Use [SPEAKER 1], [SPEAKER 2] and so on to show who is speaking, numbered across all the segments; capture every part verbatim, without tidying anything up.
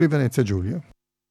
[SPEAKER 1] Venezia Giulia.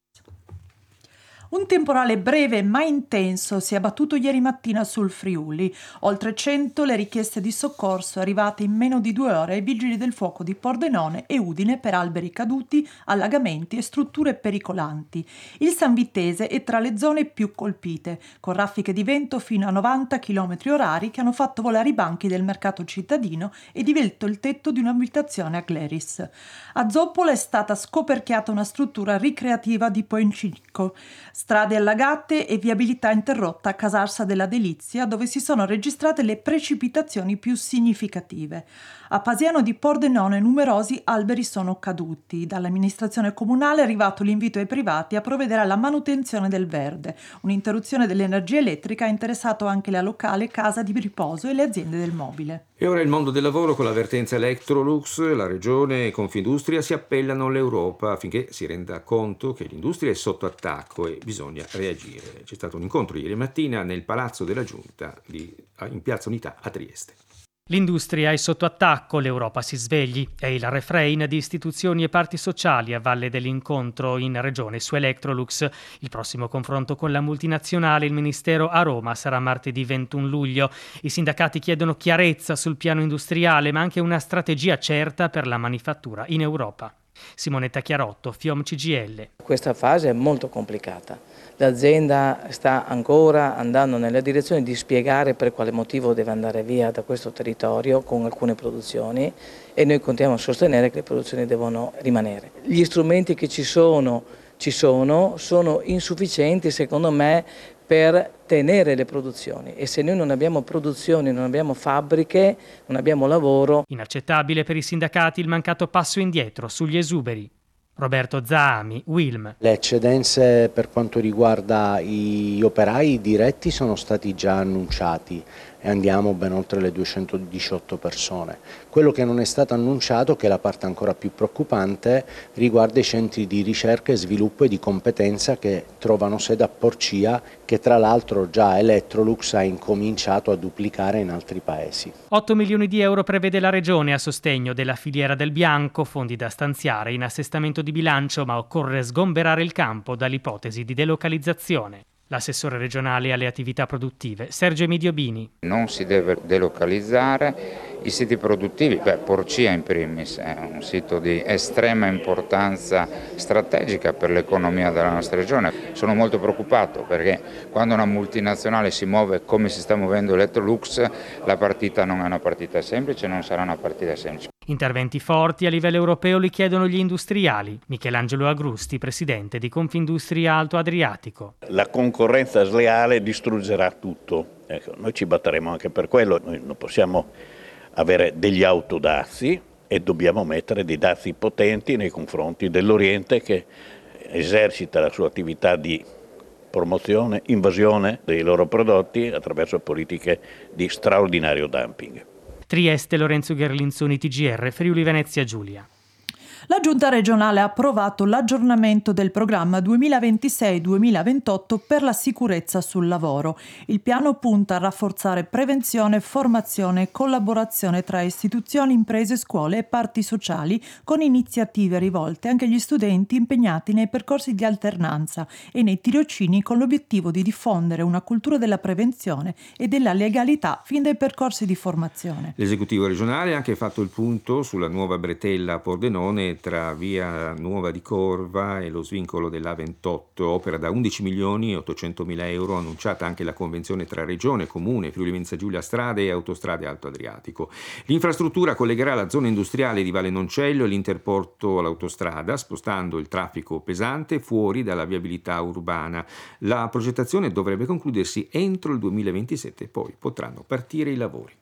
[SPEAKER 2] Un temporale breve ma intenso si è abbattuto ieri mattina sul Friuli. Oltre cento le richieste di soccorso arrivate in meno di due ore ai vigili del fuoco di Pordenone e Udine per alberi caduti, allagamenti e strutture pericolanti. Il Sanvitese è tra le zone più colpite, con raffiche di vento fino a novanta chilometri orari che hanno fatto volare i banchi del mercato cittadino e divelto il tetto di un'abitazione a Gleris. A Zoppola è stata scoperchiata una struttura ricreativa di Poencicco. Strade allagate e viabilità interrotta a Casarsa della Delizia, dove si sono registrate le precipitazioni più significative. A Pasiano di Pordenone numerosi alberi sono caduti. Dall'amministrazione comunale è arrivato l'invito ai privati a provvedere alla manutenzione del verde. Un'interruzione dell'energia elettrica ha interessato anche la locale casa di riposo e le aziende del mobile.
[SPEAKER 3] E ora il mondo del lavoro con l'avvertenza Electrolux, la Regione e Confindustria si appellano all'Europa affinché si renda conto che l'industria è sotto attacco e bisogna reagire. C'è stato un incontro ieri mattina nel Palazzo della Giunta di, in Piazza Unità a Trieste.
[SPEAKER 4] L'industria è sotto attacco, l'Europa si svegli. È il refrain di istituzioni e parti sociali a valle dell'incontro in Regione su Electrolux. Il prossimo confronto con la multinazionale, il Ministero a Roma, sarà martedì ventuno luglio. I sindacati chiedono chiarezza sul piano industriale, ma anche una strategia certa per la manifattura in Europa. Simonetta Chiarotto, Fiom C G I L.
[SPEAKER 5] Questa fase è molto complicata. L'azienda sta ancora andando nella direzione di spiegare per quale motivo deve andare via da questo territorio con alcune produzioni e noi continuiamo a sostenere che le produzioni devono rimanere. Gli strumenti che ci sono, ci sono, sono insufficienti secondo me per tenere le produzioni e se noi non abbiamo produzioni, non abbiamo fabbriche, non abbiamo lavoro.
[SPEAKER 4] Inaccettabile per i sindacati il mancato passo indietro sugli esuberi. Roberto Zaami, Wilm.
[SPEAKER 6] Le eccedenze per quanto riguarda gli operai diretti sono stati già annunciati e andiamo ben oltre le duecentodiciotto persone. Quello che non è stato annunciato, che è la parte ancora più preoccupante, riguarda i centri di ricerca e sviluppo e di competenza che trovano sede a Porcia, che tra l'altro già Electrolux ha incominciato a duplicare in altri paesi.
[SPEAKER 4] otto milioni di euro prevede la Regione a sostegno della filiera del bianco, fondi da stanziare in assestamento di bilancio, ma occorre sgomberare il campo dall'ipotesi di delocalizzazione. L'assessore regionale alle attività produttive, Sergio Emidio Bini.
[SPEAKER 7] Non si deve delocalizzare i siti produttivi, beh, Porcia in primis è un sito di estrema importanza strategica per l'economia della nostra regione. Sono molto preoccupato perché quando una multinazionale si muove come si sta muovendo Electrolux, la partita non è una partita semplice, non sarà una partita semplice.
[SPEAKER 4] Interventi forti a livello europeo li chiedono gli industriali. Michelangelo Agrusti, presidente di Confindustria Alto Adriatico.
[SPEAKER 8] La concorrenza sleale distruggerà tutto. Ecco, noi ci batteremo anche per quello. Noi non possiamo avere degli autodazi e dobbiamo mettere dei dazi potenti nei confronti dell'Oriente che esercita la sua attività di promozione, invasione dei loro prodotti attraverso politiche di straordinario dumping.
[SPEAKER 4] Trieste, Lorenzo Gherlinzoni, T G R, Friuli Venezia Giulia.
[SPEAKER 2] La Giunta regionale ha approvato l'aggiornamento del programma duemilaventisei duemilaventotto per la sicurezza sul lavoro. Il piano punta a rafforzare prevenzione, formazione e collaborazione tra istituzioni, imprese, scuole e parti sociali, con iniziative rivolte anche agli studenti impegnati nei percorsi di alternanza e nei tirocini, con l'obiettivo di diffondere una cultura della prevenzione e della legalità fin dai percorsi di formazione.
[SPEAKER 3] L'esecutivo regionale ha anche fatto il punto sulla nuova bretella a Pordenone tra via Nuova di Corva e lo svincolo dell'A ventotto, opera da undici milioni e ottocentomila euro, annunciata anche la convenzione tra Regione, Comune, Friuli Venezia Giulia Strade e Autostrade Alto Adriatico. L'infrastruttura collegherà la zona industriale di Valle Noncello e l'interporto all'autostrada, spostando il traffico pesante fuori dalla viabilità urbana. La progettazione dovrebbe concludersi entro il duemilaventisette, poi potranno partire i lavori.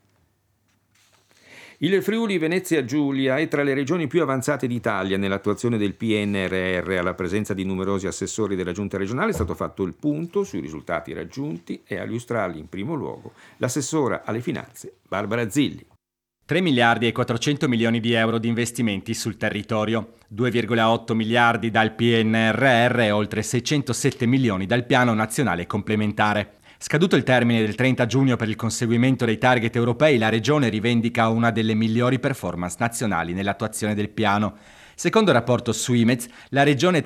[SPEAKER 3] Il Friuli Venezia Giulia è tra le regioni più avanzate d'Italia nell'attuazione del P N R R. Alla presenza di numerosi assessori della Giunta regionale è stato fatto il punto sui risultati raggiunti e a illustrarli in primo luogo l'assessora alle finanze Barbara Zilli.
[SPEAKER 9] tre miliardi e quattrocento milioni di euro di investimenti sul territorio, due virgola otto miliardi dal P N R R e oltre seicentosette milioni dal Piano Nazionale Complementare. Scaduto il termine del trenta giugno per il conseguimento dei target europei, la Regione rivendica una delle migliori performance nazionali nell'attuazione del piano. Secondo il rapporto Swimez, la Regione